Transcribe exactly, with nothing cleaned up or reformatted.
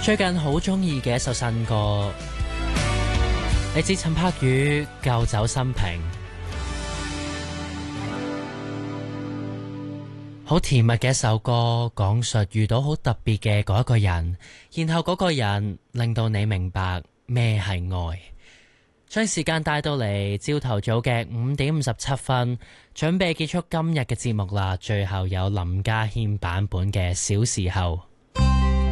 最近好鍾意嘅一首新歌，嚟自陳柏宇《舊酒新瓶》，好甜蜜嘅一首歌，講述遇到好特別嘅嗰一個人，然後嗰個人令到你明白咩係愛。將時間帶到嚟朝頭早嘅五點五十七分，準備結束今日嘅節目啦。最後有林家謙版本嘅《小時候》。